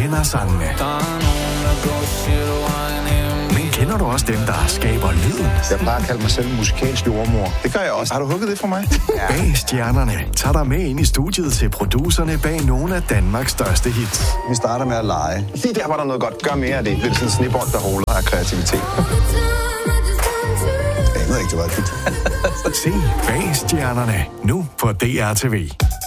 kender sangene. Men kender du også dem, der skaber lyden? Jeg plejer at kalde mig selv musikalsk jordmor. Det gør jeg også. Har du hugget det for mig? Ja. Bag stjernerne tager dig med ind i studiet til producerne bag nogle af Danmarks største hits. Vi starter med at lege. Lige der var der noget godt. Gør mere af det. Det er sådan en snebold, der ruller af kreativitet. Jeg ved ikke, det var et hit. Se Bag stjernerne nu på DR TV.